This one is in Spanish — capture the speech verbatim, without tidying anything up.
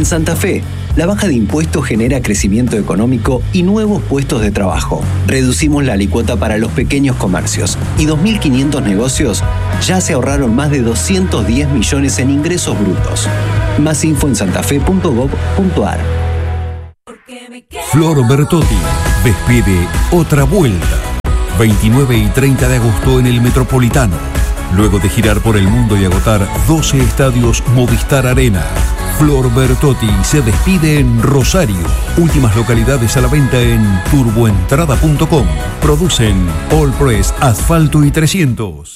Santa Fe, la baja de impuestos genera crecimiento económico y nuevos puestos de trabajo. Reducimos la alícuota para los pequeños comercios y dos mil quinientos negocios ya se ahorraron más de doscientos diez millones en ingresos brutos. Más info en santafe punto gob punto ar. Flor Bertotti despide Otra Vuelta. veintinueve y treinta de agosto en el Metropolitano. Luego de girar por el mundo y agotar doce estadios Movistar Arena, Flor Bertotti se despide en Rosario. Últimas localidades a la venta en turboentrada punto com. Producen All Press, Asfalto y trescientos.